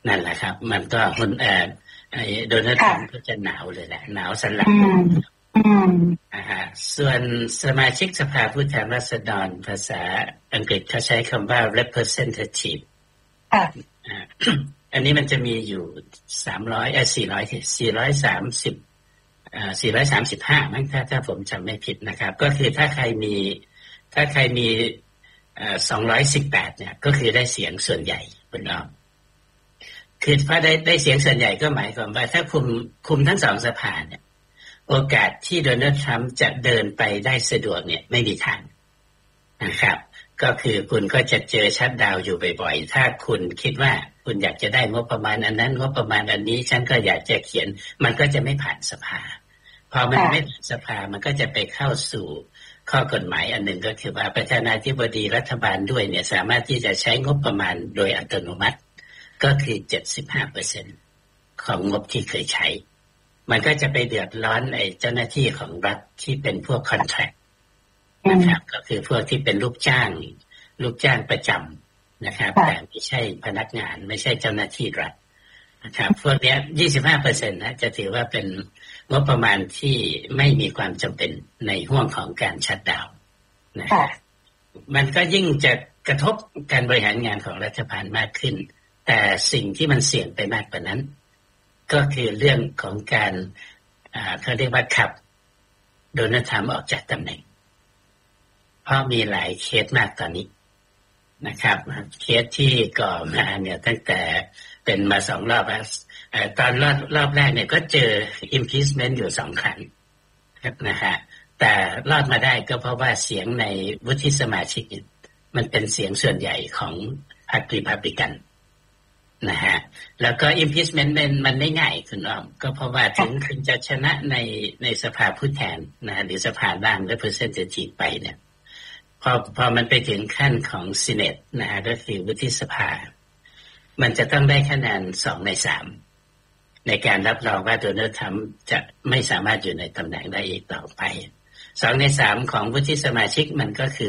นั่นแหละครับมันก็คนโดนัลด์ทรัมป์ก็จะหนาวเลยแหละหนาวสันหลังส่วนสมาชิกสภาผู้แทนราษฎรภาษาอังกฤษเขาใช้คำว่า representative อันนี้มันจะมีอยู่435มั้งถ้าผมจำไม่ผิดนะครับก็คือถ้าใครมี218เนี่ยก็คือได้เสียงส่วนใหญ่คุณอ้อมคือถ้าได้เสียงส่วนใหญ่ก็หมายความว่าถ้าคุมทั้งสองสภาเนี่ยโอกาสที่โดนัลด์ทรัมป์จะเดินไปได้สะดวกเนี่ยไม่มีทางนะครับก็คือคุณก็จะเจอชัตดาวน์อยู่บ่อยๆถ้าคุณคิดว่าคุณอยากจะได้งบประมาณอันนั้นงบประมาณอันนี้ฉันก็อยากจะเขียนมันก็จะไม่ผ่านสภาพอมันไม่ผ่านสภามันก็จะไปเข้าสู่ข้อกฎหมายอันหนึ่งก็คือว่าประธานาธิบดีรัฐบาลด้วยเนี่ยสามารถที่จะใช้งบประมาณโดยอัตโนมัติก็คือ 75% ของงบที่เคยใช้มันก็จะไปเดือดร้อนไอ้เจ้าหน้าที่ของรัฐที่เป็นพวกคอนแทรคนะครับก็คือพวกที่เป็นลูกจ้างประจำนะครับแต่ไม่ใช่พนักงานไม่ใช่เจ้าหน้าที่รัฐนะครับพวกนี้ 25% นะจะถือว่าเป็นงบประมาณที่ไม่มีความจำเป็นในห่วงของการชัตดาวน์นะครับมันก็ยิ่งจะกระทบการบริหารงานของรัฐบาลมากขึ้นแต่สิ่งที่มันเสี่ยงไปมากกว่านั้นก็คือเรื่องของการเขาเรียกว่าขับโดนัลด์ทรัมป์ออกจากตำแหน่งเพราะมีหลายเคสมากตอนนี้นะครับเคสที่ก่อมาเนี่ยตั้งแต่เป็นมา2 รอบตอนรอบแรกเนี่ยก็เจอ impeachment อยู่2 ครั้งนะฮะแต่รอดมาได้ก็เพราะว่าเสียงในวุฒิสมาชิกมันเป็นเสียงส่วนใหญ่ของพรรครีพับลิกันนะฮะแล้วก็ impeachment มันไม่ง่ายคุณอ้อมก็เพราะว่าถึงคุณจะชนะในสภาผู้แทนนะหรือสภาล่าง representative ไปเนี่ยพอมันไปถึงขั้นของ Senate นะฮะก็คือวุฒิสภามันจะต้องได้คะแนน2 ใน 3ในการรับรองว่าโดนัลด์ทรัมป์จะไม่สามารถอยู่ในตำแหน่งได้อีกต่อไป2 ใน 3ของวุฒิสมาชิกมันก็คือ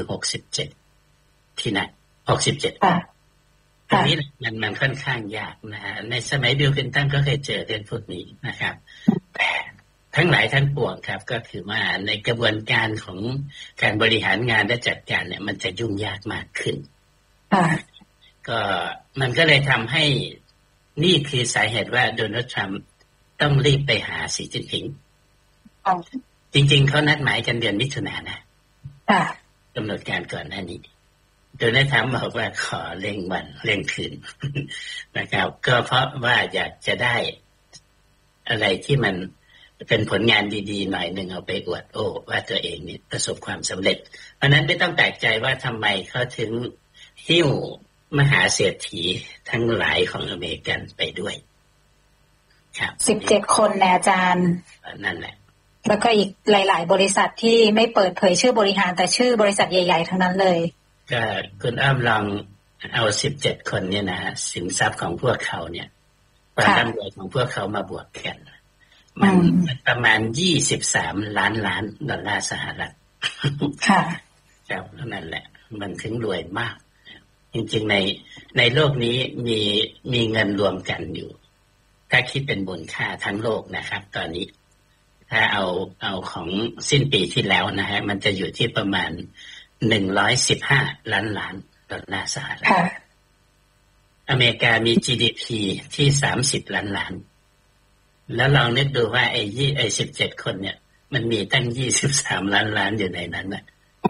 67ที่นั่น67อันนี้มันค่อนข้างยากนะฮะในสมัยบิลคลินตันก็เคยเจอเรื่องพวกนี้นะครับแต่ทั้งหลายทั้งปวงครับก็คือว่าในกระบวนการของการบริหารงานและจัดการเนี่ยมันจะยุ่งยากมากขึ้นก็มันก็เลยทำให้นี่คือสาเหตุว่าโดนัลด์ทรัมป์ต้องรีบไปหาสีจิ้นผิงจริงๆเขานัดหมายกันเดือนมิถุนายนนะกำหนดการก่อนหน้านี้โดนัลด์ทรัมป์บอกว่าขอเร่งวันเร่งคืนนะครับก็เพราะว่าอยากจะได้อะไรที่มันเป็นผลงานดีๆหน่อยหนึ่งเอาไปอวดว่าตัวเองนี่ประสบความสำเร็จเพราะนั้นไม่ต้องแปลกใจว่าทำไมเขาถึงหิ้วมหาเศรษฐีทั้งหลายของอเมริกันไปด้วยครับ 17 คนนะอาจารย์นั่นแหละแล้วก็อีกหลายๆบริษัทที่ไม่เปิดเผยชื่อบริหารแต่ชื่อบริษัทใหญ่ๆทั้งนั้นเลยก็คุณอ้ำลองเอา17 คนเนี่ยนะสินทรัพย์ของพวกเขาเนี่ยความร่ำรวยของพวกเขามาบวกกันมันประมาณ23 ล้านดอลลาร์สหรัฐค่ะครับนั่นแหละมันถึงรวยมากจริงๆในโลกนี้มีเงินรวมกันอยู่ถ้าคิดเป็นมูลค่าทั้งโลกนะครับตอนนี้ถ้าเอาของสิ้นปีที่แล้วนะฮะมันจะอยู่ที่ประมาณ115 ล้านดอลลาร์สหรัฐอเมริกามี GDP ที่30 ล้านแล้วลองนึกดูว่าไอ้17 คนเนี่ยมันมีตั้ง23 ล้านอยู่ในนั้นนะ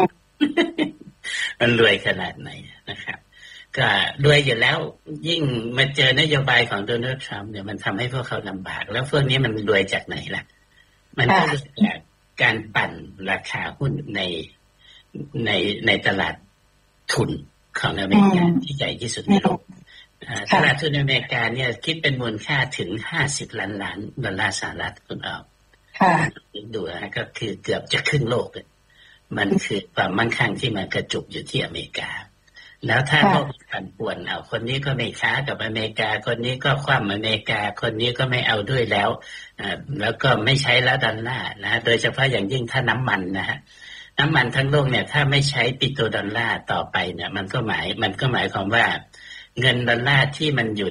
มันรวยขนาดไหนนะครับก็รวยอยู่แล้วยิ่งมาเจอนโยบายของโดนัลด์ทรัมป์เนี่ยมันทำให้พวกเขาลำบากแล้วพวกนี้มันรวยจากไหนล่ะมันก็จากการปั่นราคาหุ้นในตลาดทุนของอเมริกาที่ใหญ่ที่สุดในโลกตลาดทุนอเมริกาเนี่ยคิดเป็นมูลค่าถึง50 ล้านดอลลาร์สหรัฐคุณเอาดูนะก็คือเกือบจะครึ่งโลกเลยมันคือความมั่งคั่งที่มันกระจุกอยู่ที่อเมริกาแล้วถ้าพวกปั่นป่วนเอาคนนี้ก็ไม่ค้ากับอเมริกาคนนี้ก็คว่ำอเมริกาคนนี้ก็ไม่เอาด้วยแล้วก็ไม่ใช้แล้วดอลลาร์นะโดยเฉพาะอย่างยิ่งถ้าน้ำมันนะฮะน้ำมันทั้งโลกเนี่ยถ้าไม่ใช้ปิโตรดอลลาร์ต่อไปเนี่ยมันก็หมายความว่าเงินดอลลาร์ที่มันอยู่